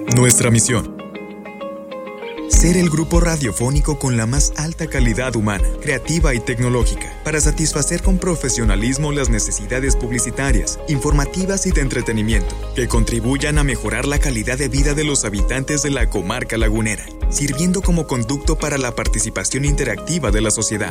Nuestra misión: ser el grupo radiofónico con la más alta calidad humana, creativa y tecnológica, para satisfacer con profesionalismo las necesidades publicitarias, informativas y de entretenimiento, que contribuyan a mejorar la calidad de vida de los habitantes de la comarca lagunera, sirviendo como conducto para la participación interactiva de la sociedad.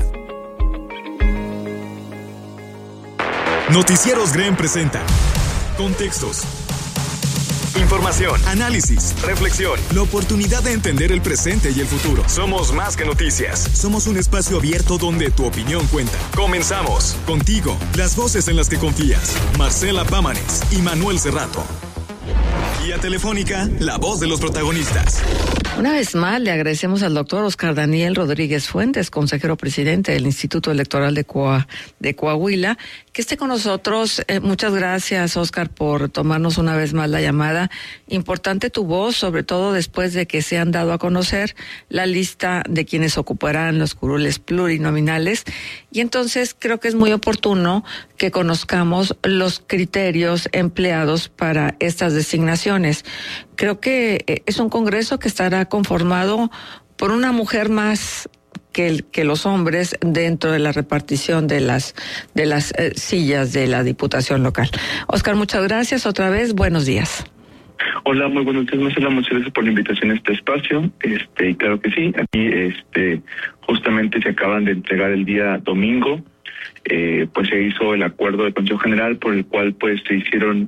Noticieros GREN presenta Contextos, información, análisis, reflexión, la oportunidad de entender el presente y el futuro. Somos más que noticias. Somos un espacio abierto donde tu opinión cuenta. Comenzamos. Contigo, las voces en las que confías. Marcela Pámanes y Manuel Cerrato. Guía Telefónica, la voz de los protagonistas. Una vez más le agradecemos al doctor Oscar Daniel Rodríguez Fuentes, consejero presidente del Instituto Electoral de Coahuila, que esté con nosotros. Muchas gracias, Oscar, por tomarnos una vez más la llamada. Importante tu voz, sobre todo después de que se han dado a conocer la lista de quienes ocuparán los curules plurinominales. Y entonces creo que es muy oportuno que conozcamos los criterios empleados para estas designaciones. Creo que es un congreso que estará conformado por una mujer más que los hombres dentro de la repartición de las sillas de la Diputación local. Oscar, muchas gracias otra vez. Buenos días. Hola, muy buenos días, Marcela. Muchas gracias por la invitación a este espacio. Y claro que sí, aquí justamente se acaban de entregar el día domingo. Pues se hizo el acuerdo del Consejo General por el cual pues se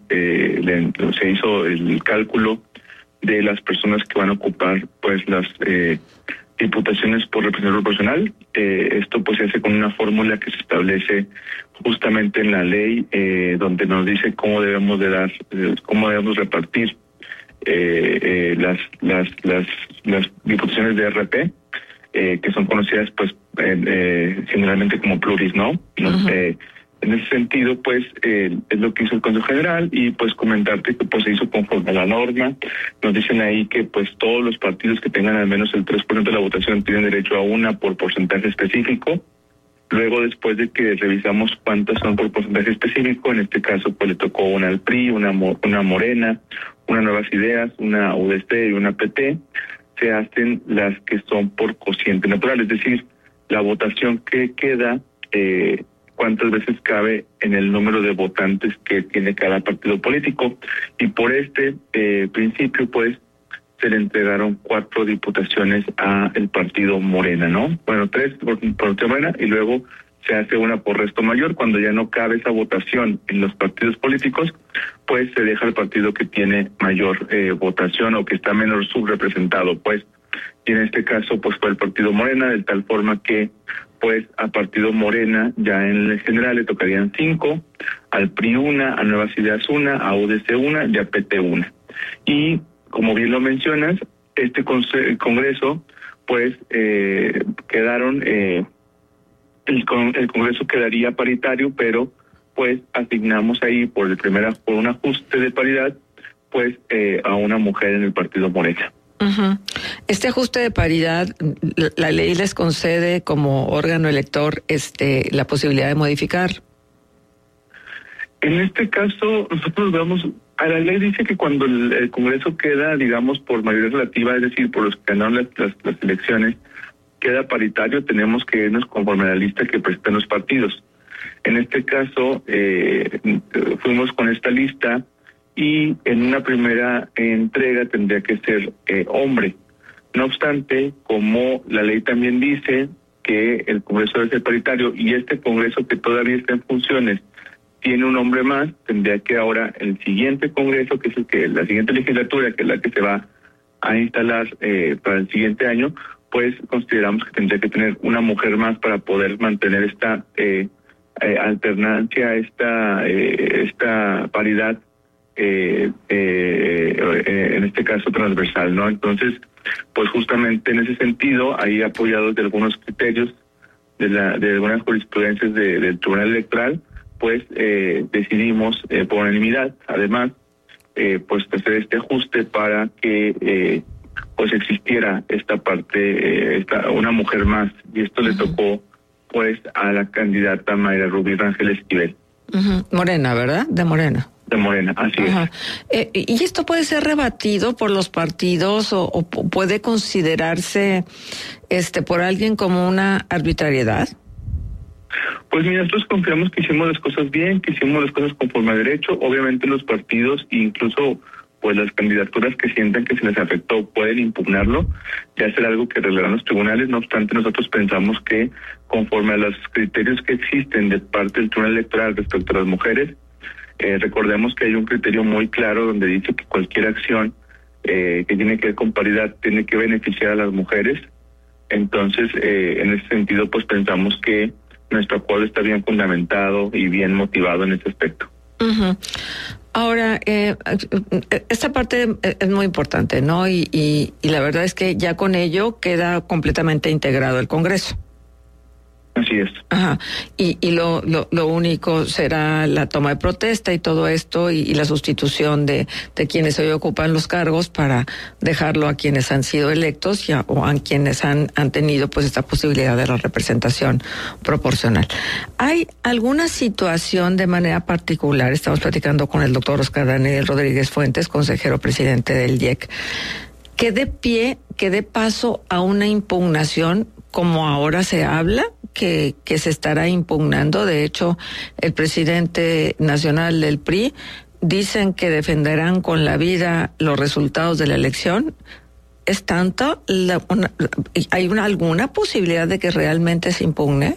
hizo el cálculo de las personas que van a ocupar pues las diputaciones por representación proporcional. Esto pues se hace con una fórmula que se establece justamente en la ley, donde nos dice cómo debemos repartir las diputaciones de RP, que son conocidas pues generalmente como pluris, ¿no? Uh-huh. En ese sentido, pues, es lo que hizo el Consejo General y, pues, comentarte que, pues, se hizo conforme a la norma. Nos dicen ahí que, pues, todos los partidos que tengan al menos el 3% de la votación tienen derecho a una por porcentaje específico. Luego, después de que revisamos cuántas son por porcentaje específico, en este caso, pues, le tocó una al PRI, una Morena, una Nuevas Ideas, una UDC y una PT. Se hacen las que son por cociente natural, es decir, la votación que queda, cuántas veces cabe en el número de votantes que tiene cada partido político. Y por este principio, pues, se le entregaron 4 diputaciones a el partido Morena, ¿no? Bueno, 3 por partido Morena, y luego se hace una por resto mayor. Cuando ya no cabe esa votación en los partidos políticos, pues se deja el partido que tiene mayor votación o que está menos subrepresentado, pues. Y en este caso, pues, fue el partido Morena, de tal forma que pues a partido Morena ya en el general le tocarían 5, al PRI 1, a Nuevas Ideas 1, a UDC 1 y a PT 1. Y como bien lo mencionas, este Congreso, pues quedaron, el Congreso quedaría paritario, pero pues asignamos ahí por un ajuste de paridad, pues a una mujer en el partido Morena. Uh-huh. Este ajuste de paridad, la ley les concede como órgano elector la posibilidad de modificar. En este caso, nosotros vamos a la ley, dice que cuando el Congreso queda, digamos, por mayoría relativa, es decir, por los que ganaron las elecciones, queda paritario, tenemos que irnos conforme a la lista que presentan los partidos. En este caso, fuimos con esta lista, y en una primera entrega tendría que ser hombre. No obstante, como la ley también dice que el Congreso debe ser paritario y este Congreso que todavía está en funciones tiene un hombre más, tendría que ahora el siguiente Congreso, que es la siguiente legislatura, que es la que se va a instalar para el siguiente año, pues consideramos que tendría que tener una mujer más para poder mantener esta alternancia, esta paridad, en este caso transversal, ¿no? Entonces, pues justamente en ese sentido, ahí apoyados de algunos criterios de algunas jurisprudencias del Tribunal Electoral, pues decidimos por unanimidad, además, pues hacer este ajuste para que pues existiera esta parte, una mujer más, y esto le tocó pues a la candidata Mayra Rubí Rangel Esquivel. Morena, ¿verdad? De Morena. De Morena, así es. ¿Y esto puede ser rebatido por los partidos o puede considerarse por alguien como una arbitrariedad? Pues mira, nosotros confiamos que hicimos las cosas bien, que hicimos las cosas conforme a derecho. Obviamente los partidos, incluso pues las candidaturas que sientan que se les afectó pueden impugnarlo, ya será algo que arreglarán los tribunales. No obstante, nosotros pensamos que conforme a los criterios que existen de parte del Tribunal Electoral respecto a las mujeres, recordemos que hay un criterio muy claro donde dice que cualquier acción que tiene que ver con paridad tiene que beneficiar a las mujeres. Entonces, en ese sentido, pues pensamos que nuestro acuerdo está bien fundamentado y bien motivado en ese aspecto. Uh-huh. Ahora, esta parte es muy importante, ¿no? Y la verdad es que ya con ello queda completamente integrado el Congreso. Así es. Ajá. Y lo único será la toma de protesta y todo esto y la sustitución de quienes hoy ocupan los cargos para dejarlo a quienes han sido electos o a quienes han tenido pues esta posibilidad de la representación proporcional. ¿Hay alguna situación de manera particular? Estamos platicando con el doctor Oscar Daniel Rodríguez Fuentes, consejero presidente del IEC, que dé paso a una impugnación como ahora se habla, que se estará impugnando. De hecho, el presidente nacional del PRI dicen que defenderán con la vida los resultados de la elección. ¿Es tanto? ¿Hay alguna posibilidad de que realmente se impugne?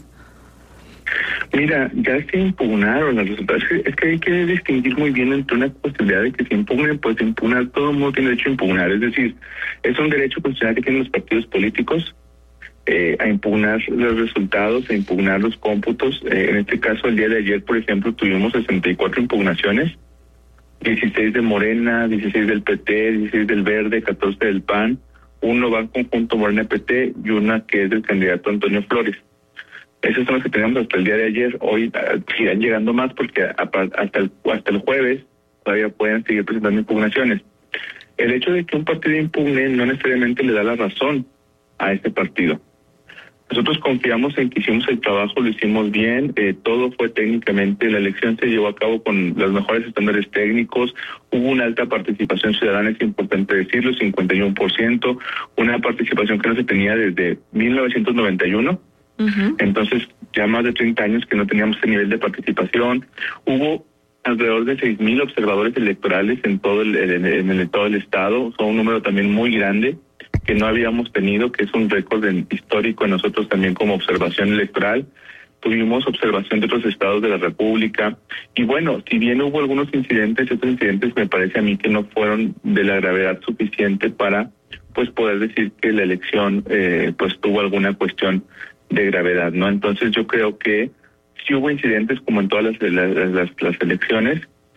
Mira, ya se impugnaron los resultados. Es que hay que distinguir muy bien entre una posibilidad de que se impugnen, pues impugnar, todo el mundo tiene derecho a impugnar. Es decir, es un derecho constitucional que tienen los partidos políticos a impugnar los resultados, a impugnar los cómputos. En este caso, el día de ayer, por ejemplo, tuvimos 64 impugnaciones, 16 de Morena, 16 del PT, 16 del Verde, 14 del PAN, uno va en conjunto Morena-PT y una que es del candidato Antonio Flores. Esos son los que tenemos hasta el día de ayer. Hoy irán llegando más porque hasta el jueves todavía pueden seguir presentando impugnaciones. El hecho de que un partido impugne no necesariamente le da la razón a este partido. Nosotros confiamos en que hicimos el trabajo, lo hicimos bien, todo fue técnicamente, la elección se llevó a cabo con los mejores estándares técnicos, hubo una alta participación ciudadana, es importante decirlo, 51%, una participación que no se tenía desde 1991, entonces ya más de 30 años que no teníamos ese nivel de participación. Hubo alrededor de 6,000 observadores electorales en todo el estado, son un número también muy grande que no habíamos tenido, que es un récord histórico en nosotros también como observación electoral. Tuvimos observación de otros estados de la República y bueno, si bien hubo algunos incidentes, estos incidentes me parece a mí que no fueron de la gravedad suficiente para pues poder decir que la elección pues tuvo alguna cuestión de gravedad, ¿no? Entonces yo creo que sí hubo incidentes como en todas las elecciones.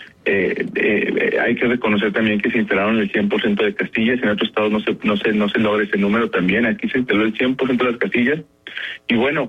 Hay que reconocer también que se instalaron el 100% de casillas, en otros estados no se logra ese número también, aquí se instaló el 100% de las casillas, y bueno,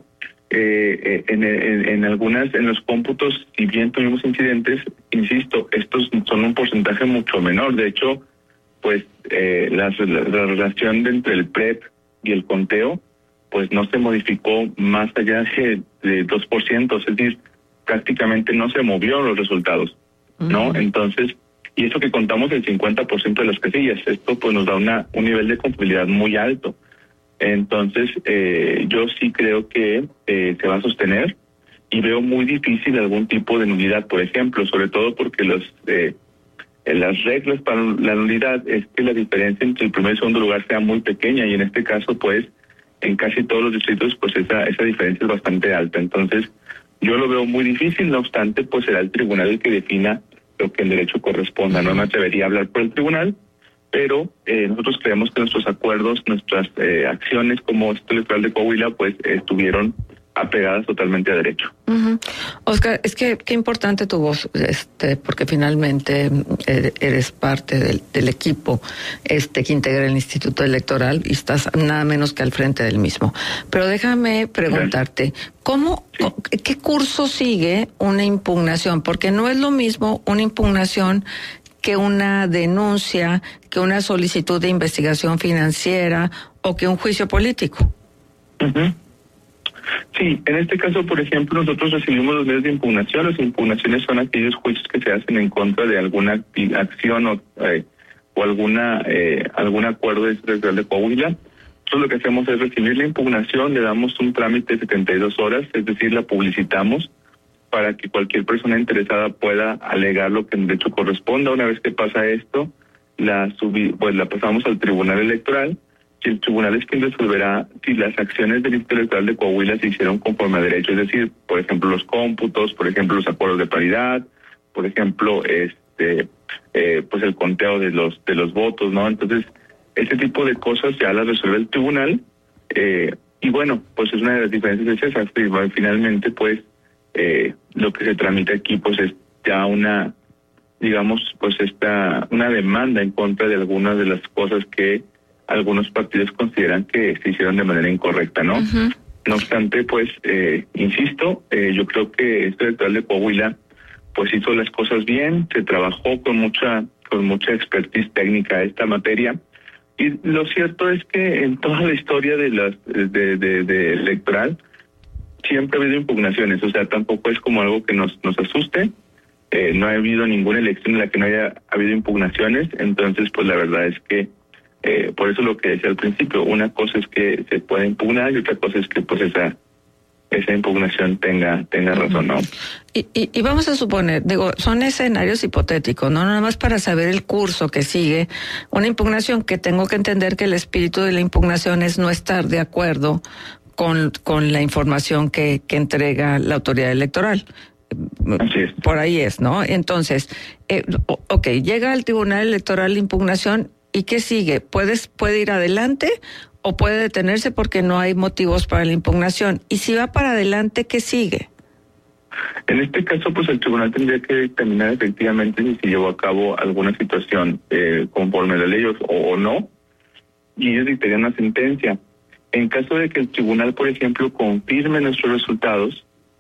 en los cómputos, si bien tuvimos incidentes, insisto, estos son un porcentaje mucho menor. De hecho, pues la relación entre el PREP y el conteo, pues no se modificó más allá de 2%, es decir, prácticamente no se movió los resultados, ¿no? Entonces, y eso que contamos el 50% de las casillas, esto pues nos da un nivel de confiabilidad muy alto. Entonces, yo sí creo que se va a sostener y veo muy difícil algún tipo de nulidad, por ejemplo, sobre todo porque las reglas para la nulidad es que la diferencia entre el primer y segundo lugar sea muy pequeña, y en este caso, pues, en casi todos los distritos, pues esa diferencia es bastante alta. Entonces, yo lo veo muy difícil, no obstante, pues será el tribunal el que defina lo que en derecho corresponda. No me atrevería a hablar por el tribunal, pero nosotros creemos que nuestros acuerdos, nuestras acciones como Instituto Electoral de Coahuila, pues estuvieron apegadas totalmente a derecho. Oscar, es que qué importante tu voz, porque finalmente eres parte del equipo que integra el Instituto Electoral y estás nada menos que al frente del mismo. Pero déjame preguntarte, ¿qué curso sigue una impugnación? Porque no es lo mismo una impugnación que una denuncia, que una solicitud de investigación financiera o que un juicio político. Sí, en este caso, por ejemplo, nosotros recibimos los medios de impugnación. Las impugnaciones son aquellos juicios que se hacen en contra de alguna acción o algún acuerdo electoral de Coahuila. Nosotros lo que hacemos es recibir la impugnación, le damos un trámite de 72 horas, es decir, la publicitamos para que cualquier persona interesada pueda alegar lo que en derecho corresponda. Una vez que pasa esto, la pasamos al Tribunal Electoral, y el tribunal es quien resolverá si las acciones del Instituto Electoral de Coahuila se hicieron conforme a derecho, es decir, por ejemplo, los cómputos, por ejemplo, los acuerdos de paridad, por ejemplo, pues el conteo de los votos, ¿no? Entonces, ese tipo de cosas ya las resuelve el tribunal, y bueno, pues es una de las diferencias de esas. Finalmente, pues, lo que se tramita aquí, pues, es ya una demanda en contra de algunas de las cosas que algunos partidos consideran que se hicieron de manera incorrecta, ¿no? Uh-huh. No obstante, pues, insisto, yo creo que este electoral de Coahuila, pues, hizo las cosas bien, se trabajó con mucha expertise técnica esta materia, y lo cierto es que en toda la historia de electoral siempre ha habido impugnaciones, o sea, tampoco es como algo que nos asuste. No ha habido ninguna elección en la que no haya habido impugnaciones, entonces, pues, la verdad es que por eso lo que decía al principio, una cosa es que se puede impugnar y otra cosa es que, pues, esa impugnación tenga razón, ¿no? Y vamos a suponer, son escenarios hipotéticos, ¿no? Nada más para saber el curso que sigue una impugnación, que tengo que entender que el espíritu de la impugnación es no estar de acuerdo con la información que entrega la autoridad electoral. Así es. Por ahí es, ¿no? Entonces, llega al Tribunal Electoral la impugnación, ¿y qué sigue? ¿Puede ir adelante o puede detenerse porque no hay motivos para la impugnación? Y si va para adelante, ¿qué sigue? En este caso, pues, el tribunal tendría que determinar efectivamente si se llevó a cabo alguna situación conforme a la ley o no, y ellos dictarían una sentencia. En caso de que el tribunal, por ejemplo, confirme nuestros resultados,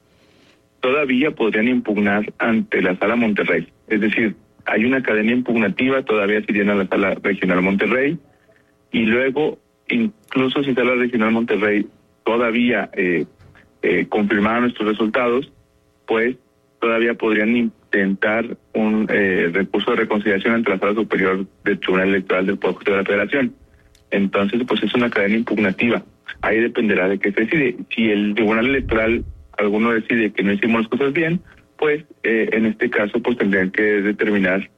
todavía podrían impugnar ante la Sala Monterrey. Es decir, hay una cadena impugnativa, todavía se irían a la Sala Regional Monterrey, y luego, incluso si Sala Regional Monterrey todavía confirmara nuestros resultados, pues todavía podrían intentar un recurso de reconciliación ante la Sala Superior del Tribunal Electoral del Poder Judicial de la Federación. Entonces, pues, es una cadena impugnativa. Ahí dependerá de qué se decide. Si el Tribunal Electoral alguno decide que no hicimos las cosas bien, pues en este caso, pues, tendrían que determinar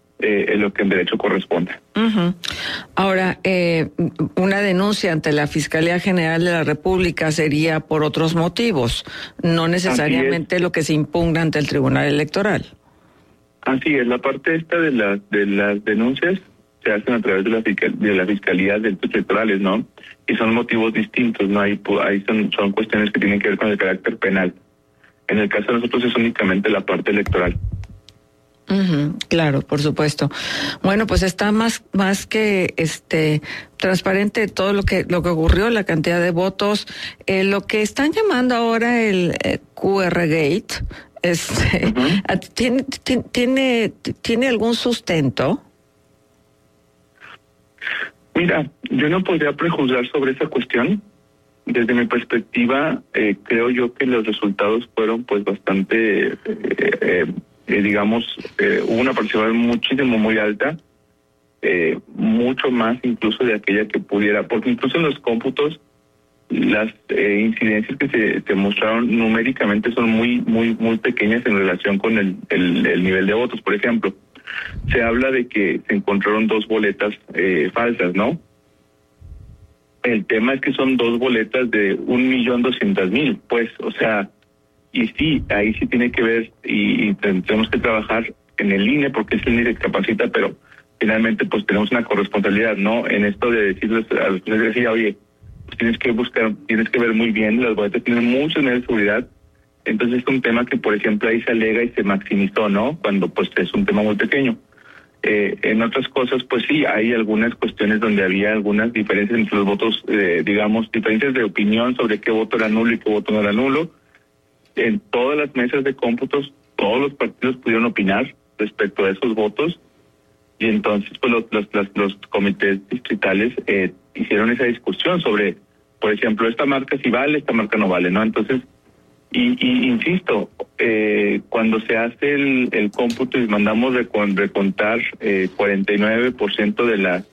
lo que en derecho corresponde. Uh-huh. Ahora, una denuncia ante la Fiscalía General de la República sería por otros motivos, no necesariamente lo que se impugna ante el Tribunal Electoral. Así es, la parte esta de las denuncias se hacen a través de la Fiscalía de Delitos Electorales, ¿no? Y son motivos distintos, ¿no? Ahí son cuestiones que tienen que ver con el carácter penal. En el caso de nosotros es únicamente la parte electoral. Uh-huh, claro, por supuesto. Bueno, pues está más que transparente todo lo que ocurrió, la cantidad de votos, lo que están llamando ahora el QR Gate, uh-huh. ¿tiene algún sustento? Mira, yo no podría prejuzgar sobre esa cuestión. Desde mi perspectiva, creo yo que los resultados fueron, pues, bastante, hubo una participación muy alta, mucho más incluso de aquella que pudiera, porque incluso en los cómputos las incidencias que se mostraron numéricamente son muy pequeñas en relación con el nivel de votos. Por ejemplo, se habla de que se encontraron 2 boletas falsas, ¿no? El tema es que son 2 boletas de 1,200,000, pues, o sea, y sí, ahí sí tiene que ver y tenemos que trabajar en el INE, porque es el INE que capacita, pero finalmente, pues, tenemos una corresponsabilidad, ¿no? En esto de decirles a los que les decía, oye, pues tienes que ver muy bien, las boletas tienen muchos medios de seguridad. Entonces es un tema que, por ejemplo, ahí se alega y se maximizó, ¿no? Cuando, pues, es un tema muy pequeño. En otras cosas, pues sí, hay algunas cuestiones donde había algunas diferencias entre los votos, diferencias de opinión sobre qué voto era nulo y qué voto no era nulo. En todas las mesas de cómputos, todos los partidos pudieron opinar respecto a esos votos, y entonces, pues, los comités distritales hicieron esa discusión sobre por ejemplo, esta marca sí vale, esta marca no vale, ¿no? Entonces, y insisto, cuando se hace el cómputo y mandamos recontar 49% de las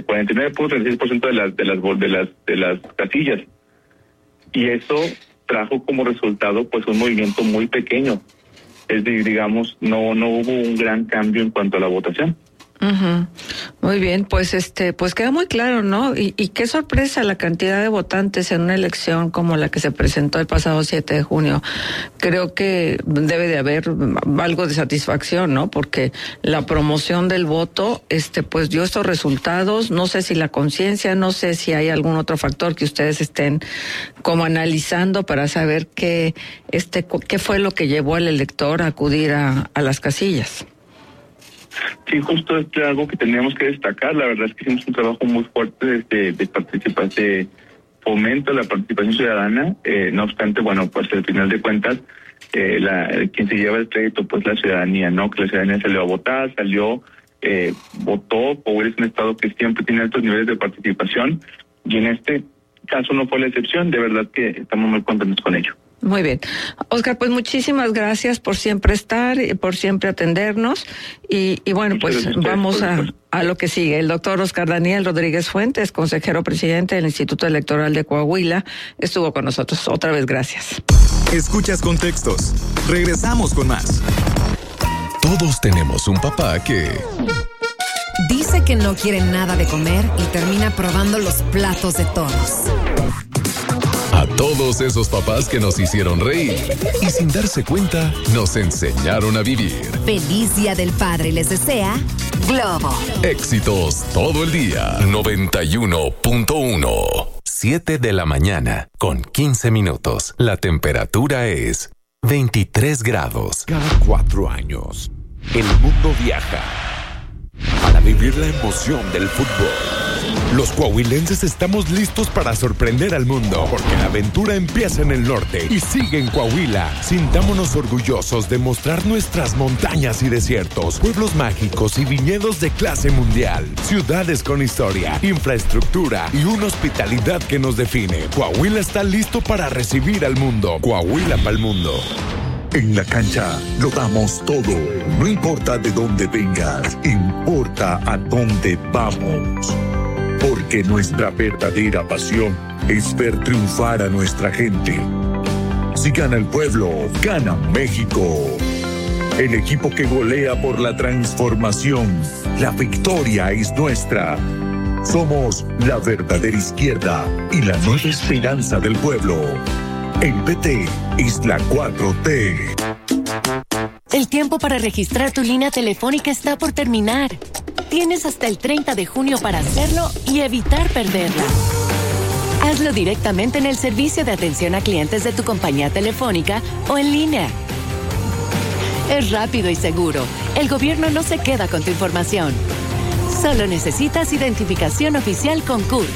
49.36% de las casillas, y eso trajo como resultado pues un movimiento muy pequeño. Es decir, digamos, no hubo un gran cambio en cuanto a la votación. Uh-huh. Muy bien, pues pues queda muy claro, ¿no? Y qué sorpresa la cantidad de votantes en una elección como la que se presentó el pasado 7 de junio. Creo que debe de haber algo de satisfacción, ¿no? Porque la promoción del voto, pues dio estos resultados. No sé si la conciencia, no sé si hay algún otro factor que ustedes estén como analizando para saber qué fue lo que llevó al elector a acudir a las casillas. Sí, justo es algo que teníamos que destacar. La verdad es que hicimos un trabajo muy fuerte de participación, de fomento a la participación ciudadana. No obstante, bueno, pues al final de cuentas, quien se lleva el crédito, pues la ciudadanía, ¿no? Que la ciudadanía salió a votar, votó. Coahuila es un estado que siempre tiene altos niveles de participación, y en este caso no fue la excepción. De verdad que estamos muy contentos con ello. Muy bien. Óscar, pues muchísimas gracias por siempre estar, por siempre atendernos. Y bueno, pues vamos a lo que sigue. El doctor Óscar Daniel Rodríguez Fuentes, consejero presidente del Instituto Electoral de Coahuila, estuvo con nosotros. Otra vez, gracias. Escuchas Contextos. Regresamos con más. Todos tenemos un papá que dice que no quiere nada de comer y termina probando los platos de todos. A todos esos papás que nos hicieron reír y sin darse cuenta nos enseñaron a vivir. Feliz Día del Padre les desea Globo. Éxitos todo el día. 91.1. 7 de la mañana con 15 minutos. La temperatura es 23 grados. Cada 4 años, el mundo viaja para vivir la emoción del fútbol. Los coahuilenses estamos listos para sorprender al mundo, porque la aventura empieza en el norte y sigue en Coahuila. Sintámonos orgullosos de mostrar nuestras montañas y desiertos, pueblos mágicos y viñedos de clase mundial, ciudades con historia, infraestructura y una hospitalidad que nos define. Coahuila está listo para recibir al mundo. Coahuila pa'l mundo. En la cancha lo damos todo. No importa de dónde vengas, importa a dónde vamos. Porque nuestra verdadera pasión es ver triunfar a nuestra gente. Si gana el pueblo, gana México. El equipo que golea por la transformación. La victoria es nuestra. Somos la verdadera izquierda y la nueva esperanza del pueblo. El PT es la 4T. El tiempo para registrar tu línea telefónica está por terminar. Tienes hasta el 30 de junio para hacerlo y evitar perderla. Hazlo directamente en el servicio de atención a clientes de tu compañía telefónica o en línea. Es rápido y seguro. El gobierno no se queda con tu información. Solo necesitas identificación oficial con CURP.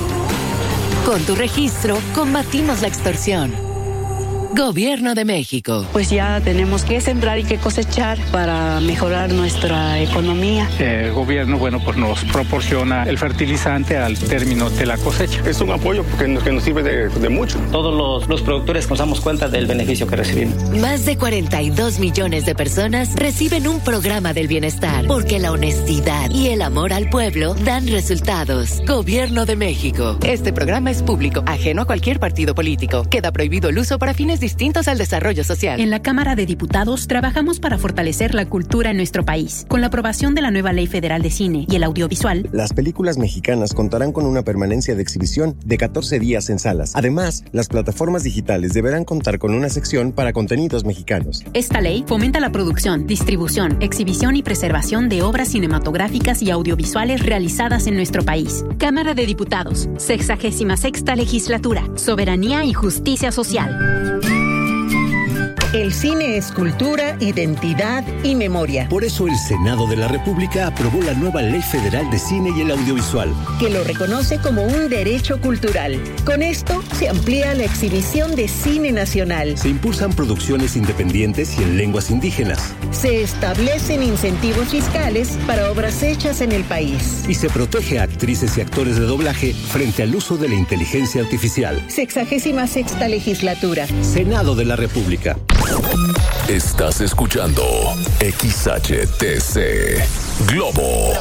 Con tu registro, combatimos la extorsión. Gobierno de México. Pues ya tenemos que sembrar y que cosechar para mejorar nuestra economía. El gobierno, pues nos proporciona el fertilizante al término de la cosecha. Es un apoyo que nos sirve de mucho. Todos los productores nos damos cuenta del beneficio que recibimos. Más de 42 millones de personas reciben un programa del bienestar, porque la honestidad y el amor al pueblo dan resultados. Gobierno de México. Este programa es público, ajeno a cualquier partido político. Queda prohibido el uso para fines distintos al desarrollo social. En la Cámara de Diputados trabajamos para fortalecer la cultura en nuestro país. Con la aprobación de la nueva Ley Federal de Cine y el Audiovisual, las películas mexicanas contarán con una permanencia de exhibición de 14 días en salas. Además, las plataformas digitales deberán contar con una sección para contenidos mexicanos. Esta ley fomenta la producción, distribución, exhibición y preservación de obras cinematográficas y audiovisuales realizadas en nuestro país. Cámara de Diputados, 66ª Legislatura, Soberanía y Justicia Social. El cine es cultura, identidad y memoria. Por eso el Senado de la República aprobó la nueva Ley Federal de Cine y el Audiovisual, que lo reconoce como un derecho cultural. Con esto se amplía la exhibición de cine nacional. Se impulsan producciones independientes y en lenguas indígenas. Se establecen incentivos fiscales para obras hechas en el país. Y se protege a actrices y actores de doblaje frente al uso de la inteligencia artificial. 66ª legislatura. Senado de la República. Estás escuchando XHTC Globo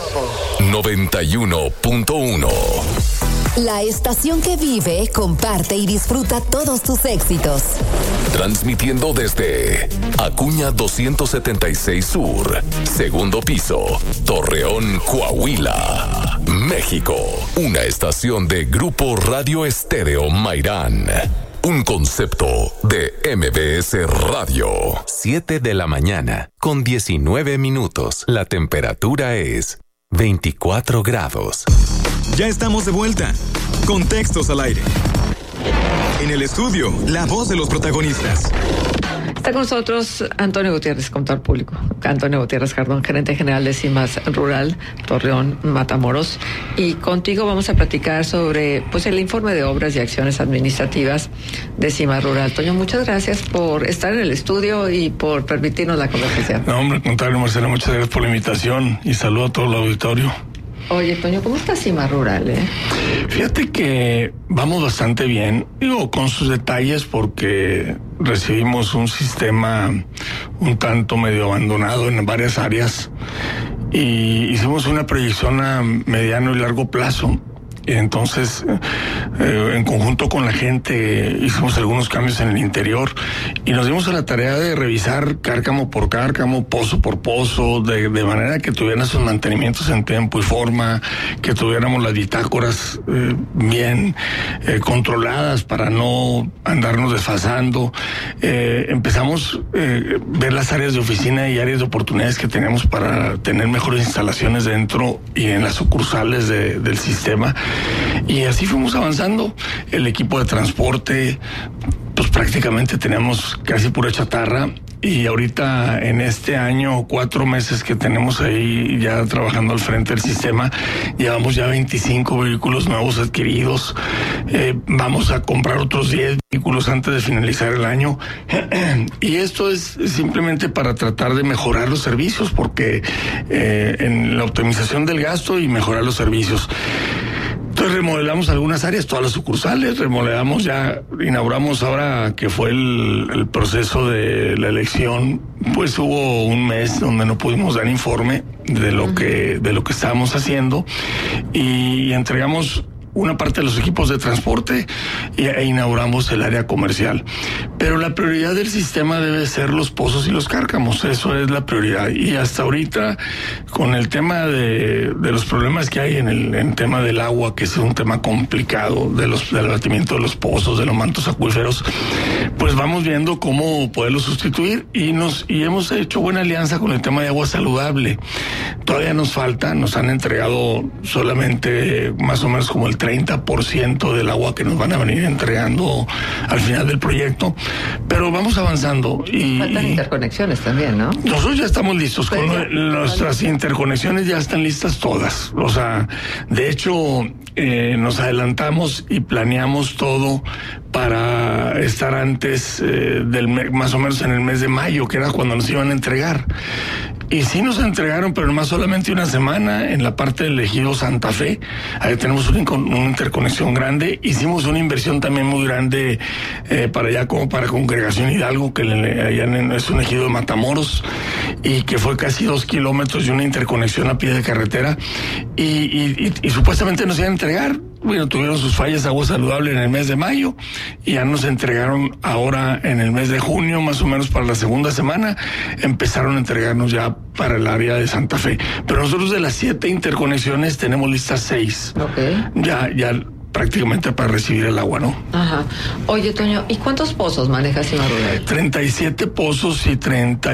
91.1. La estación que vive, comparte y disfruta todos tus éxitos. Transmitiendo desde Acuña 276 Sur, segundo piso, Torreón, Coahuila, México. Una estación de Grupo Radio Estéreo Mairán. Un concepto de MBS Radio. 7 de la mañana, con 19 minutos. La temperatura es 24 grados. Ya estamos de vuelta. Contextos al aire. En el estudio, la voz de los protagonistas. Está con nosotros Antonio Gutiérrez, contador público. Antonio Gutiérrez Cardón, gerente general de CIMAS Rural, Torreón, Matamoros. Y contigo vamos a platicar sobre el informe de obras y acciones administrativas de CIMAS Rural. Toño, muchas gracias por estar en el estudio y por permitirnos la conversación. No, hombre, al contrario, Marcela, muchas gracias por la invitación y saludo a todo el auditorio. Oye, Toño, ¿cómo está CIMAS Rural, Fíjate que vamos bastante bien, con sus detalles, porque recibimos un sistema un tanto medio abandonado en varias áreas y hicimos una proyección a mediano y largo plazo. Y entonces, en conjunto con la gente, hicimos algunos cambios en el interior y nos dimos a la tarea de revisar cárcamo por cárcamo, pozo por pozo, de manera que tuvieran sus mantenimientos en tiempo y forma, que tuviéramos las bitácoras bien controladas para no andarnos desfasando. Empezamos a ver las áreas de oficina y áreas de oportunidades que tenemos para tener mejores instalaciones dentro y en las sucursales del sistema. Y así fuimos avanzando. El equipo de transporte, pues prácticamente teníamos casi pura chatarra. Y ahorita en este año, 4 meses que tenemos ahí ya trabajando al frente del sistema, llevamos ya 25 vehículos nuevos adquiridos. Vamos a comprar otros 10 vehículos antes de finalizar el año. Y esto es simplemente para tratar de mejorar los servicios, porque en la optimización del gasto y mejorar los servicios. Entonces remodelamos algunas áreas, todas las sucursales, inauguramos ahora que fue el proceso de la elección, pues hubo un mes donde no pudimos dar informe de lo que estábamos haciendo y entregamos una parte de los equipos de transporte e inauguramos el área comercial. Pero la prioridad del sistema debe ser los pozos y los cárcamos, eso es la prioridad. Y hasta ahorita, con el tema de los problemas que hay en el tema del agua, que es un tema complicado, del abatimiento de los pozos, de los mantos acuíferos, pues vamos viendo cómo poderlo sustituir y hemos hecho buena alianza con el tema de agua saludable. Todavía nos falta, nos han entregado solamente más o menos como el 30% del agua que nos van a venir entregando al final del proyecto, pero vamos avanzando. Faltan interconexiones también, ¿no? Nosotros ya estamos listos, nuestras interconexiones ya están listas todas. O sea, de hecho, nos adelantamos y planeamos todo para estar antes más o menos en el mes de mayo, que era cuando nos iban a entregar. Y sí nos entregaron, pero más solamente una semana en la parte del ejido Santa Fe. Ahí tenemos una interconexión grande. Hicimos una inversión también muy grande para allá, como para Congregación Hidalgo, que allá es un ejido de Matamoros, y que fue casi 2 kilómetros de una interconexión a pie de carretera. Y supuestamente nos iban a entregar. Bueno, tuvieron sus fallas de agua saludable en el mes de mayo y ya nos entregaron ahora en el mes de junio, más o menos para la segunda semana, empezaron a entregarnos ya para el área de Santa Fe. Pero nosotros de las 7 interconexiones tenemos listas 6. Okay. Ya prácticamente para recibir el agua, ¿no? Ajá. Oye, Toño, ¿y cuántos pozos maneja Cima Rural? 37 pozos y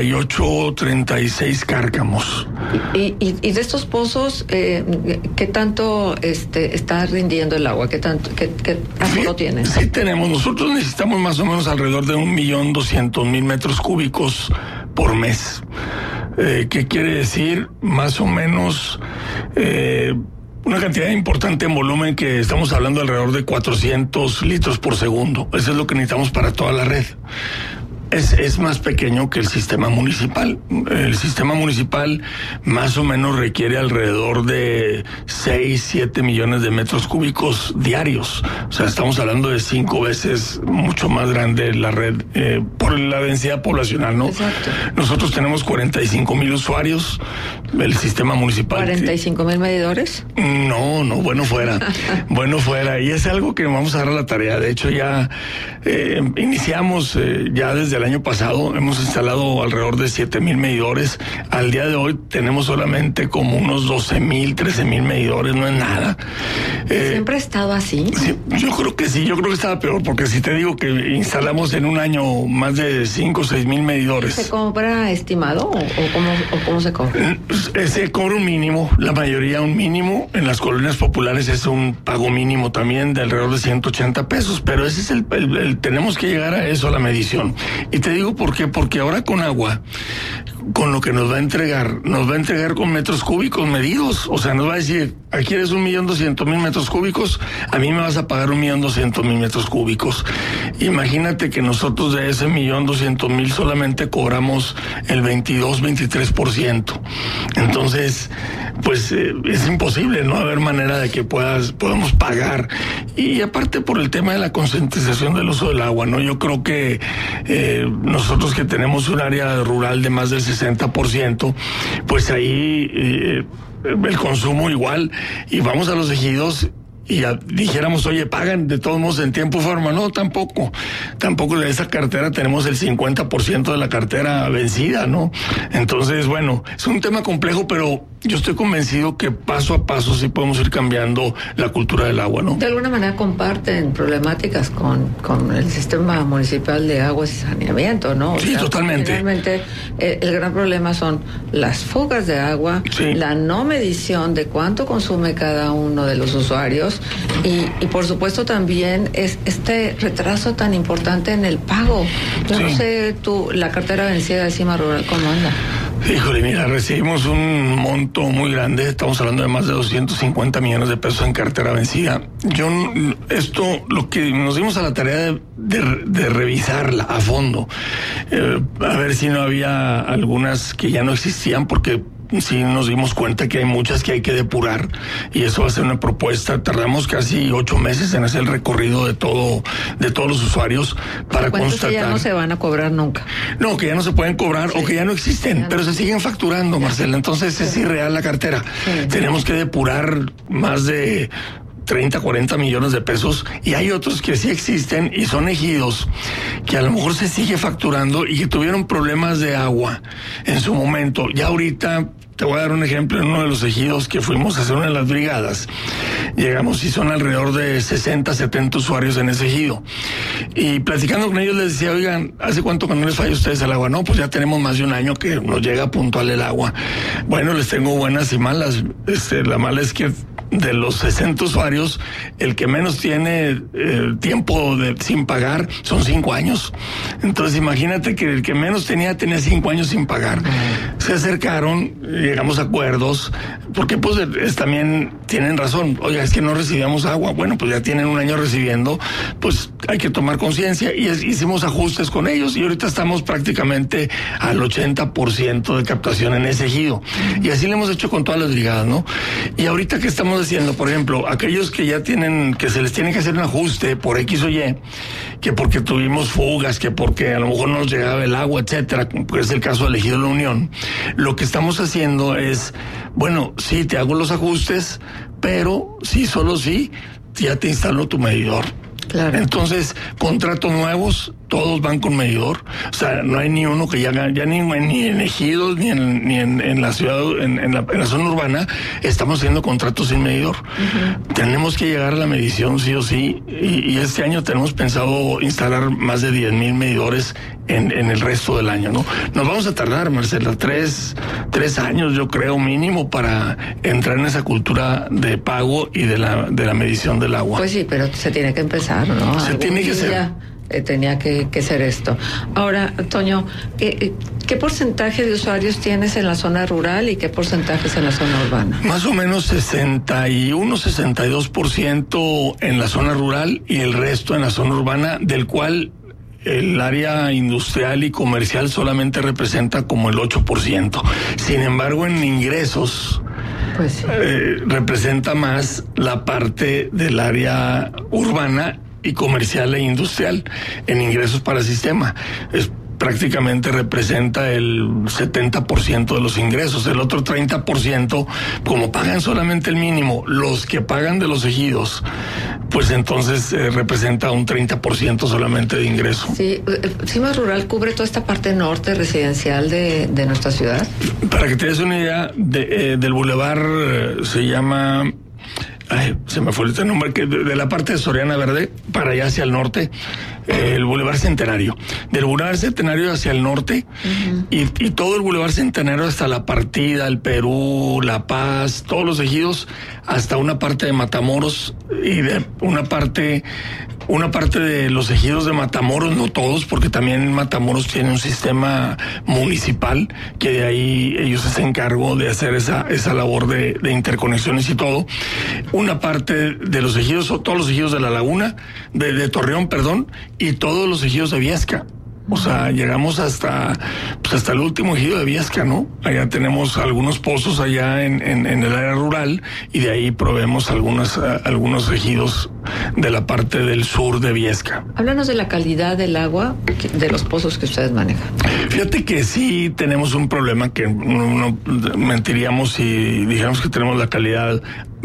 36 cárcamos. ¿Y de estos pozos, qué tanto está rindiendo el agua? ¿Qué aforo tiene? Sí tenemos. Nosotros necesitamos más o menos alrededor de 1.200.000 metros cúbicos por mes. ¿Qué quiere decir? Más o menos una cantidad importante en volumen, que estamos hablando alrededor de 400 litros por segundo. Eso es lo que necesitamos para toda la red. Es más pequeño que el sistema municipal. El sistema municipal más o menos requiere alrededor de 6-7 millones de metros cúbicos diarios. O sea, estamos hablando de 5 veces mucho más grande la red por la densidad poblacional, ¿no? Exacto. Nosotros tenemos 45,000 usuarios. El sistema municipal. ¿45,000 medidores? No, bueno fuera. Bueno fuera. Y es algo que vamos a dar a la tarea. De hecho, ya iniciamos ya desde el año pasado, hemos instalado alrededor de 7,000 medidores. Al día de hoy tenemos solamente como unos 12,000, 13,000 medidores, no es nada. ¿Siempre ha estado así? Sí, yo creo que sí, yo creo que estaba peor, porque si te digo que instalamos en un año más de 5 o 6,000 medidores. ¿Se cobra estimado o cómo se cobra? Se cobra un mínimo, la mayoría un mínimo. En las colonias populares es un pago mínimo también de alrededor de 180 pesos, pero ese es tenemos que llegar a eso, a la medición. Y te digo por qué, porque ahora con agua, con lo que nos va a entregar con metros cúbicos medidos. O sea, nos va a decir, aquí eres 1.200.000 metros cúbicos, a mí me vas a pagar 1.200.000 metros cúbicos. Imagínate que nosotros de ese 1.200.000 solamente cobramos el 22-23%. Entonces, pues es imposible, no haber manera de que podamos pagar. Y aparte por el tema de la concientización del uso del agua, ¿no? Yo creo que nosotros que tenemos un área rural de más del 60%, pues ahí el consumo igual, y vamos a los ejidos y dijéramos, oye, pagan de todos modos en tiempo y forma. No, tampoco de esa cartera tenemos el 50% de la cartera vencida, ¿no? Entonces, bueno, es un tema complejo, pero yo estoy convencido que paso a paso sí podemos ir cambiando la cultura del agua, ¿no? De alguna manera comparten problemáticas con el sistema municipal de aguas y saneamiento, ¿no? Sí, totalmente. Realmente el gran problema son las fugas de agua, sí, la no medición de cuánto consume cada uno de los usuarios y por supuesto también es este retraso tan importante en el pago. Yo no sé la cartera vencida de Cima Rural, ¿cómo anda? Híjole, mira, recibimos un monto muy grande, estamos hablando de más de 250 millones de pesos en cartera vencida. Lo que nos dimos a la tarea de revisarla a fondo, a ver si no había algunas que ya no existían, porque sí nos dimos cuenta que hay muchas que hay que depurar, y eso va a ser una propuesta. Tardamos casi 8 meses en hacer el recorrido de todos los usuarios para constatar. Que ya no se van a cobrar nunca. No, que ya no se pueden cobrar, sí, o que ya no existen, pero se siguen facturando, Marcela. Entonces es irreal la cartera. Sí. Tenemos que depurar más de 30, 40 millones de pesos, y hay otros que sí existen y son ejidos que a lo mejor se sigue facturando y que tuvieron problemas de agua en su momento. Ya ahorita te voy a dar un ejemplo. En uno de los ejidos que fuimos a hacer una de las brigadas, llegamos y son alrededor de 60, 70 usuarios en ese ejido. Y platicando con ellos les decía, oigan, ¿hace cuánto que no les falla a ustedes el agua? No, pues ya tenemos más de un año que nos llega puntual el agua. Bueno, les tengo buenas y malas. La mala es que de los 60 usuarios, el que menos tiene tiempo sin pagar son 5 años. Entonces imagínate que el que menos tenía 5 años sin pagar. Se acercaron, llegamos a acuerdos, porque pues también tienen razón. Oiga, es que no recibíamos agua. Bueno, pues ya tienen un año recibiendo, pues hay que tomar conciencia, y hicimos ajustes con ellos, y ahorita estamos prácticamente al 80% de captación en ese ejido. Y así lo hemos hecho con todas las brigadas, ¿no? Y ahorita que estamos haciendo, por ejemplo, aquellos que ya que se les tiene que hacer un ajuste por X o Y, que porque tuvimos fugas, que porque a lo mejor no nos llegaba el agua, etcétera, pues es el caso del ejido de La Unión, lo que estamos haciendo es, bueno, sí, te hago los ajustes, pero sí, solo sí, ya te instalo tu medidor. Claro. Entonces, contratos nuevos, todos van con medidor. O sea, no hay ni uno que ya ni en ejidos, ni en la ciudad, en la zona urbana, estamos haciendo contratos sin medidor. Tenemos que llegar a la medición sí o sí, y este año tenemos pensado instalar más de 10,000 medidores en el resto del año, ¿no? Nos vamos a tardar, Marcela, 3 años, yo creo, mínimo, para entrar en esa cultura de pago y de la medición del agua. Pues sí, pero se tiene que empezar, ¿no? Se tiene que hacer. Tenía que ser esto. Ahora, Toño, ¿qué porcentaje de usuarios tienes en la zona rural y qué porcentajes en la zona urbana? Más o menos 62% en la zona rural y el resto en la zona urbana, del cual el área industrial y comercial solamente representa como el 8%. Sin embargo, en ingresos, pues sí, representa más la parte del área urbana y comercial e industrial en ingresos para sistema. Prácticamente representa el 70% de los ingresos. El otro 30%, como pagan solamente el mínimo, los que pagan de los ejidos, pues entonces representa un 30% solamente de ingreso. Sí, CIMA Rural cubre toda esta parte norte residencial de nuestra ciudad. Para que te des una idea, del bulevar se llama... se me fue el nombre, que de la parte de Soriana Verde para allá hacia el norte, el Boulevard Centenario. Del Boulevard Centenario hacia el norte, y todo el Boulevard Centenario hasta La Partida, el Perú, La Paz, todos los ejidos, hasta una parte de Matamoros y de una parte de los ejidos de Matamoros, no todos, porque también Matamoros tiene un sistema municipal que de ahí ellos se hacen cargo de hacer esa labor de interconexiones y todo. Una parte de los ejidos, todos los ejidos de La Laguna, de Torreón, perdón, y todos los ejidos de Viesca. O sea, llegamos hasta el último ejido de Viesca, ¿no? Allá tenemos algunos pozos allá en el área rural, y de ahí proveemos algunos ejidos de la parte del sur de Viesca. Háblanos de la calidad del agua de los pozos que ustedes manejan. Fíjate que sí tenemos un problema que no mentiríamos si dijéramos que tenemos la calidad.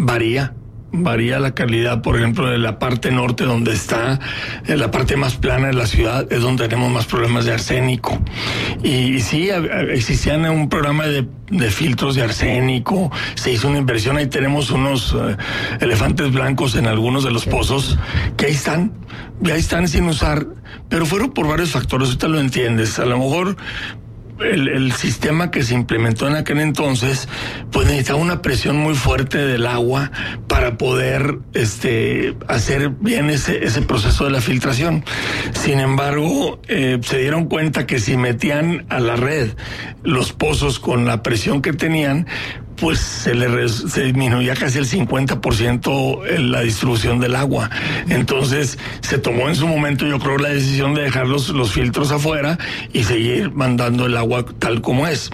Varía la calidad, por ejemplo, de la parte norte, donde está en la parte más plana de la ciudad, es donde tenemos más problemas de arsénico. Y sí, existían un programa de filtros de arsénico, se hizo una inversión, ahí tenemos unos elefantes blancos en algunos de los pozos, que ahí están sin usar, pero fueron por varios factores, ahorita lo entiendes, a lo mejor... El sistema que se implementó en aquel entonces, pues necesitaba una presión muy fuerte del agua para poder hacer bien ese proceso de la filtración. Sin embargo, se dieron cuenta que si metían a la red los pozos con la presión que tenían, pues se disminuía casi el 50% la distribución del agua. Entonces se tomó en su momento, yo creo, la decisión de dejar los filtros afuera y seguir mandando el agua tal como es.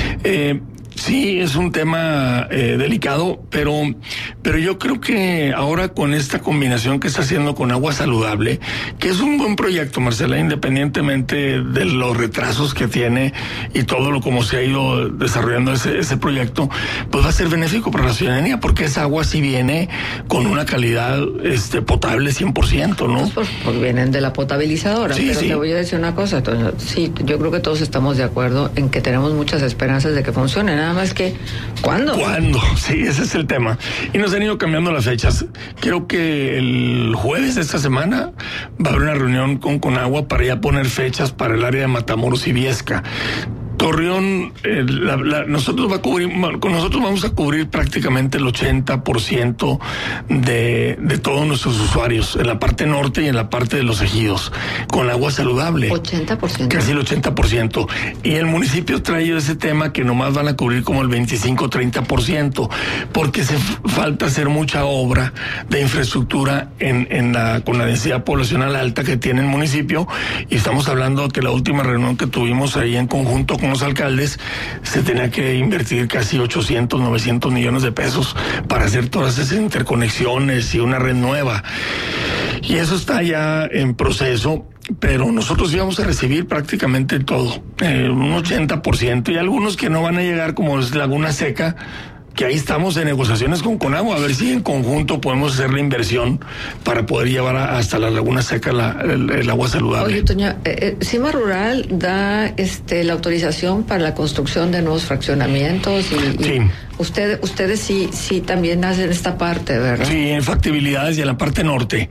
Sí, es un tema delicado, pero yo creo que ahora con esta combinación que está haciendo con agua saludable, que es un buen proyecto, Marcela, independientemente de los retrasos que tiene y todo lo como se ha ido desarrollando ese proyecto, pues va a ser benéfico para la ciudadanía, porque esa agua sí viene con una calidad potable 100%, ¿no? Pues vienen de la potabilizadora, sí, pero sí. Te voy a decir una cosa, Toño. Sí, yo creo que todos estamos de acuerdo en que tenemos muchas esperanzas de que funcione. Nada más que, ¿cuándo? Sí, ese es el tema. Y nos han ido cambiando las fechas. Creo que el jueves de esta semana va a haber una reunión con Conagua para ya poner fechas para el área de Matamoros y Viesca. Torreón, nosotros vamos a cubrir prácticamente el 80% de todos nuestros usuarios, en la parte norte y en la parte de los ejidos, con agua saludable. 80%. Casi el 80%. Y el municipio trae ese tema que nomás van a cubrir como el 25-30%, porque falta hacer mucha obra de infraestructura con la densidad poblacional alta que tiene el municipio, y estamos hablando que la última reunión que tuvimos ahí en conjunto con los alcaldes, se tenía que invertir casi 800, 900 millones de pesos para hacer todas esas interconexiones y una red nueva. Y eso está ya en proceso, pero nosotros íbamos a recibir prácticamente todo, un 80%, y algunos que no van a llegar, como es Laguna Seca, que ahí estamos en negociaciones con Conagua, a ver si en conjunto podemos hacer la inversión para poder llevar hasta la Laguna Seca el agua saludable. Oye, Toño, CIMA Rural da la autorización para la construcción de nuevos fraccionamientos y sí. Ustedes sí también hacen esta parte, ¿verdad? Sí, en factibilidades y en la parte norte,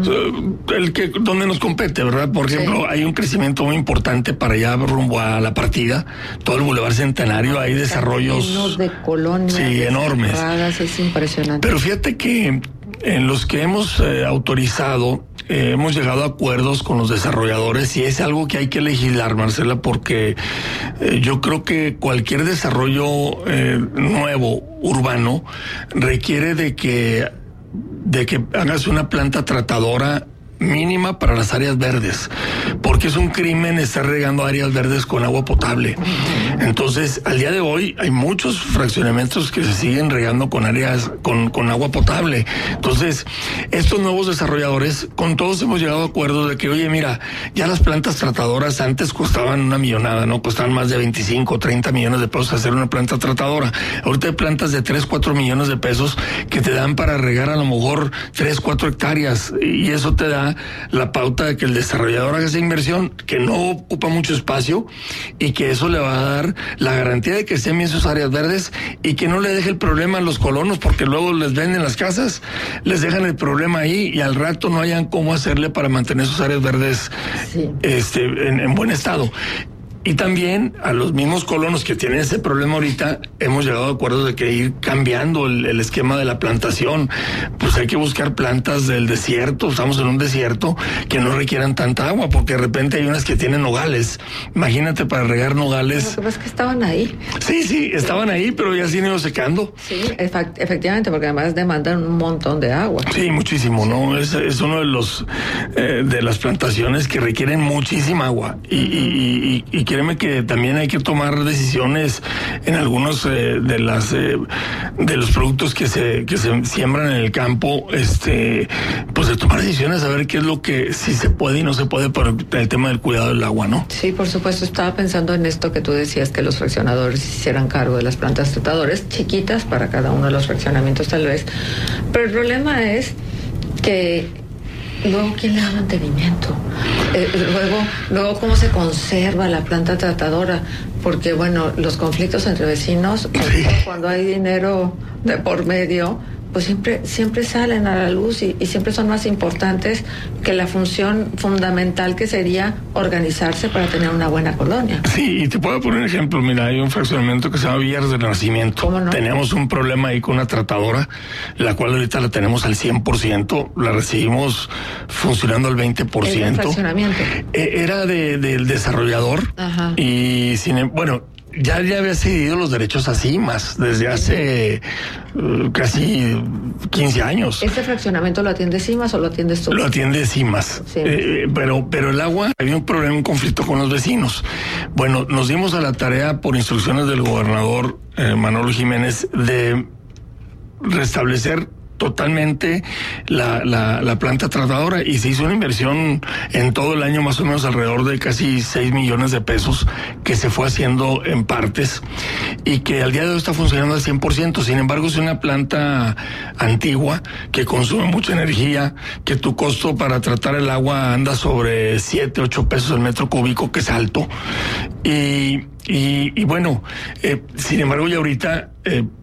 donde nos compete, ¿verdad? Por ejemplo, hay un crecimiento muy importante para allá rumbo a la partida, todo el Boulevard Centenario, hay desarrollos de colonias, sí, enormes. Es impresionante. Pero fíjate que en los que hemos autorizado, hemos llegado a acuerdos con los desarrolladores y es algo que hay que legislar, Marcela, porque yo creo que cualquier desarrollo nuevo, urbano, requiere de que hagas una planta tratadora mínima para las áreas verdes, porque es un crimen estar regando áreas verdes con agua potable. Entonces, al día de hoy hay muchos fraccionamientos que se siguen regando con áreas con agua potable. Entonces, estos nuevos desarrolladores, con todos hemos llegado a acuerdos de que, oye, mira, ya las plantas tratadoras antes costaban una millonada, ¿no? Costaban más de 25, 30 millones de pesos hacer una planta tratadora. Ahorita hay plantas de 3, 4 millones de pesos que te dan para regar a lo mejor 3, 4 hectáreas y eso te da la pauta de que el desarrollador haga esa inversión que no ocupa mucho espacio y que eso le va a dar la garantía de que estén bien sus áreas verdes y que no le deje el problema a los colonos, porque luego les venden las casas, les dejan el problema ahí y al rato no hayan cómo hacerle para mantener sus áreas verdes en buen estado. Y también a los mismos colonos que tienen ese problema ahorita, hemos llegado a acuerdos de que ir cambiando el esquema de la plantación. Pues hay que buscar plantas del desierto, estamos en un desierto, que no requieran tanta agua, porque de repente hay unas que tienen nogales. Imagínate para regar nogales. Pero es que estaban ahí. Sí, estaban ahí, pero ya se han ido secando. Sí, efectivamente, porque además demandan un montón de agua. Sí, muchísimo, ¿no? Es uno de los de las plantaciones que requieren muchísima agua y créeme que también hay que tomar decisiones en algunos de los productos que se siembran en el campo, pues de tomar decisiones a ver qué es lo que sí se puede y no se puede por el tema del cuidado del agua, ¿no? Sí, por supuesto, estaba pensando en esto que tú decías, que los fraccionadores hicieran cargo de las plantas tratadoras chiquitas para cada uno de los fraccionamientos tal vez, pero el problema es que luego, ¿quién le da mantenimiento? Luego, ¿cómo se conserva la planta tratadora? Porque, bueno, los conflictos entre vecinos, cuando hay dinero de por medio, pues siempre salen a la luz y siempre son más importantes que la función fundamental que sería organizarse para tener una buena colonia. Sí, y te puedo poner un ejemplo. Mira, hay un fraccionamiento que se llama Villas del Nacimiento. ¿Cómo no? Teníamos un problema ahí con una tratadora, la cual ahorita la tenemos al 100%, la recibimos funcionando al 20%. ¿Era un fraccionamiento? Era del desarrollador. Ajá. Y ya había cedido los derechos a CIMAS desde hace casi 15 años. ¿Este fraccionamiento lo atiende CIMAS o lo atiendes tú? Lo atiende CIMAS. Sí. Pero el agua, había un problema, un conflicto con los vecinos. Bueno, nos dimos a la tarea por instrucciones del gobernador Manolo Jiménez de restablecer totalmente la planta tratadora y se hizo una inversión en todo el año más o menos alrededor de casi 6 millones de pesos que se fue haciendo en partes y que al día de hoy está funcionando al 100%. Sin embargo, es una planta antigua que consume mucha energía, que tu costo para tratar el agua anda sobre 7, 8 pesos el metro cúbico, que es alto. Y bueno, sin embargo, ya ahorita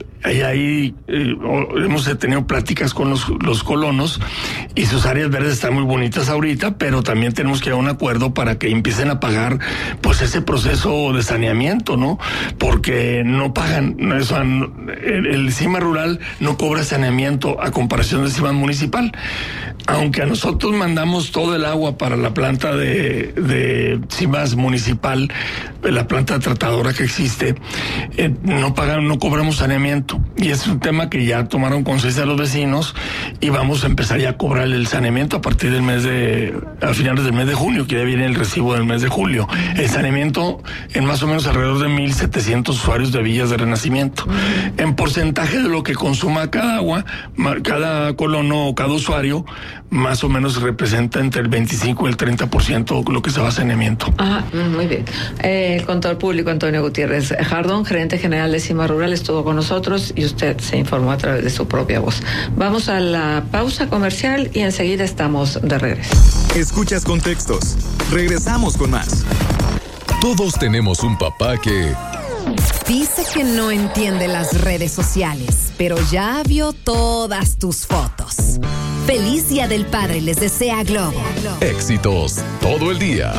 hemos tenido pláticas con los colonos y sus áreas verdes están muy bonitas ahorita, pero también tenemos que llegar a un acuerdo para que empiecen a pagar pues ese proceso de saneamiento, ¿no? Porque no pagan, el CIMA rural no cobra saneamiento a comparación del CIMA municipal. Aunque a nosotros mandamos todo el agua para la planta de CIMAS municipal, la planta tratadora que existe, no cobramos saneamiento. Y es un tema que ya tomaron conciencia los vecinos y vamos a empezar ya a cobrar el saneamiento a partir a finales del mes de junio, que ya viene el recibo del mes de julio. El saneamiento en más o menos alrededor de 1,700 usuarios de Villas de Renacimiento. En porcentaje de lo que consuma cada agua, cada colono o cada usuario, más o menos representa entre el 25 y el 30% lo que se va a saneamiento. Muy bien. Contador público Antonio Gutiérrez Jardón, gerente general de CIMA Rural, estuvo con nosotros. medios y usted se informó a través de su propia voz. Vamos a la pausa comercial y enseguida estamos de regreso. Escuchas Contextos. Regresamos con más. Todos tenemos un papá que... dice que no entiende las redes sociales, pero ya vio todas tus fotos. Feliz Día del Padre les desea Globo. Éxitos todo el día.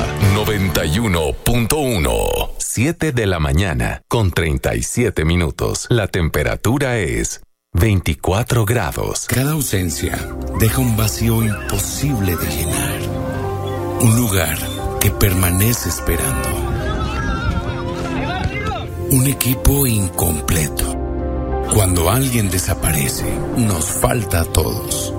91.1. 7 de la mañana con 37 minutos. La temperatura es 24 grados. Cada ausencia deja un vacío imposible de llenar. Un lugar que permanece esperando. Un equipo incompleto. Cuando alguien desaparece, nos falta a todos.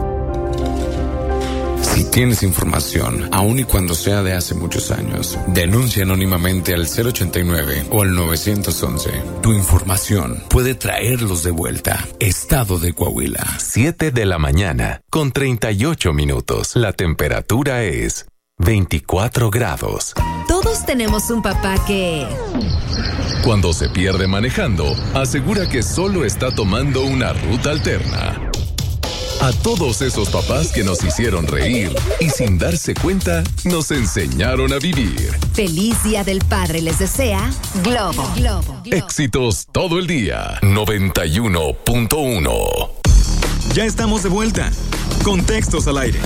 Si tienes información, aun y cuando sea de hace muchos años, denuncia anónimamente al 089 o al 911. Tu información puede traerlos de vuelta. Estado de Coahuila. 7 de la mañana con 38 minutos. La temperatura es 24 grados. Todos tenemos un papá que... cuando se pierde manejando, asegura que solo está tomando una ruta alterna. A todos esos papás que nos hicieron reír y sin darse cuenta, nos enseñaron a vivir. Feliz Día del Padre les desea Globo. Éxitos todo el día. 91.1. Ya estamos de vuelta. Contextos al aire.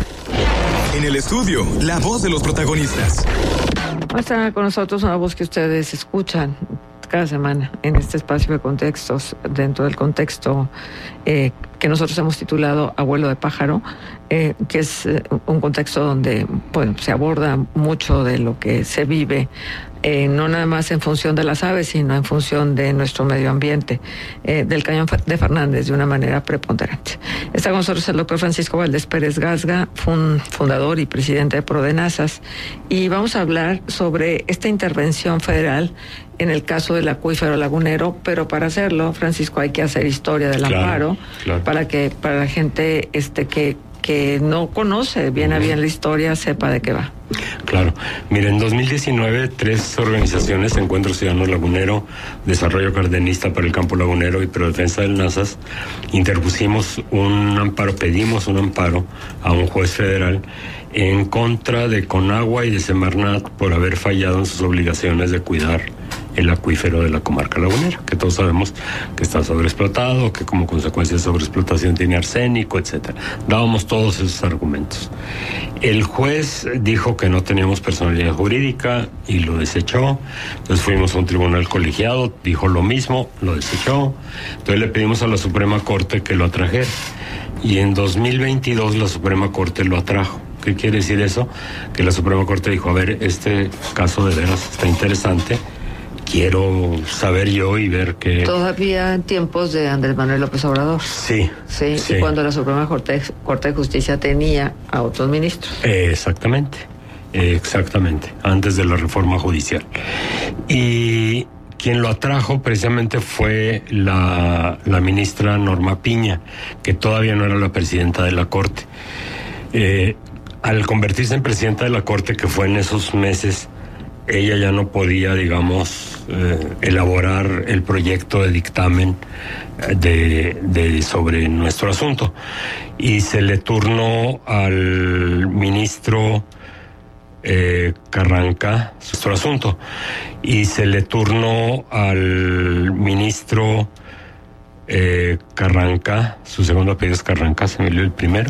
En el estudio, la voz de los protagonistas. Está con nosotros una voz que ustedes escuchan cada semana en este espacio de contextos, dentro del contexto que nosotros hemos titulado Abuelo de Pájaro, que es un contexto donde se aborda mucho de lo que se vive, no nada más en función de las aves, sino en función de nuestro medio ambiente, del Cañón de Fernández, de una manera preponderante. Está con nosotros el doctor Francisco Valdés Pérez Gasga, fundador y presidente de Prodenazas, y vamos a hablar sobre esta intervención federal en el caso del acuífero lagunero, pero para hacerlo, Francisco, hay que hacer historia del amparo, para la gente que no conoce bien a bien la historia sepa de qué va. Claro. Mira, en 2019, 3 organizaciones, Encuentro Ciudadano Lagunero, Desarrollo Cardenista para el Campo Lagunero y Prodefensa del Nazas, interpusimos un amparo, pedimos un amparo a un juez federal en contra de Conagua y de Semarnat por haber fallado en sus obligaciones de cuidar el acuífero de la comarca lagunera, que todos sabemos que está sobreexplotado, que como consecuencia de sobreexplotación tiene arsénico, etcétera. Dábamos todos esos argumentos. El juez dijo que no teníamos personalidad jurídica y lo desechó. Entonces fuimos a un tribunal colegiado, dijo lo mismo, lo desechó. Entonces le pedimos a la Suprema Corte que lo atrajera. Y en 2022 la Suprema Corte lo atrajo. ¿Qué quiere decir eso? Que la Suprema Corte dijo, a ver, este caso de veras está interesante, quiero saber yo y ver qué... Todavía en tiempos de Andrés Manuel López Obrador. Sí. Y cuando la Suprema Corte de Justicia tenía a otros ministros. Exactamente, antes de la reforma judicial. Y quien lo atrajo precisamente fue la ministra Norma Piña, que todavía no era la presidenta de la Corte. Al convertirse en presidenta de la Corte, que fue en esos meses, ella ya no podía, digamos, elaborar el proyecto de dictamen sobre nuestro asunto. Y se le turnó al ministro Carranca nuestro asunto. Y se le turnó al ministro Carranca, su segundo apellido es Carranca, se me olvidó el primero.